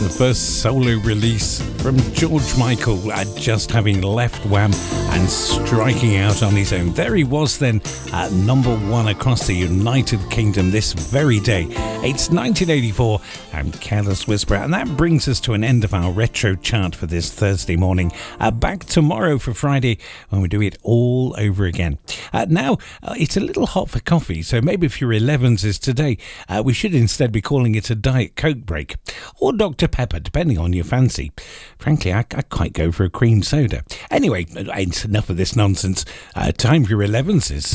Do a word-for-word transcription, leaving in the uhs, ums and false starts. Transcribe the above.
the first solo release from George Michael, uh, just having left Wham and striking out on his own. There he was then at number one across the United Kingdom this very day. It's nineteen eighty-four and Careless Whisper, and that brings us to an end of our retro chart for this Thursday morning. Uh, back tomorrow for Friday when we do it all over again. Uh, now, uh, it's a little hot for coffee, so maybe if your elevens is today, uh, we should instead be calling it a Diet Coke break. Or Doctor Pepper, depending on your fancy. Frankly, I, I quite go for a cream soda. Anyway, it's enough of this nonsense. Uh, time for your elevenses.